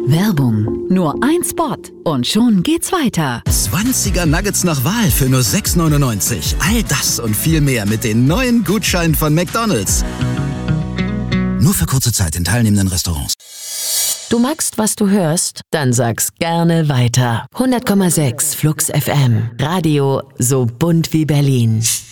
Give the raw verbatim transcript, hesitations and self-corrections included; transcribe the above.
Werbung. Nur ein Spot und schon geht's weiter. zwanziger Nuggets nach Wahl für nur sechs neunundneunzig. All das und viel mehr mit den neuen Gutscheinen von McDonald's. Nur für kurze Zeit in teilnehmenden Restaurants. Du magst, was du hörst? Dann sag's gerne weiter. hundert Komma sechs Flux F M. Radio so bunt wie Berlin.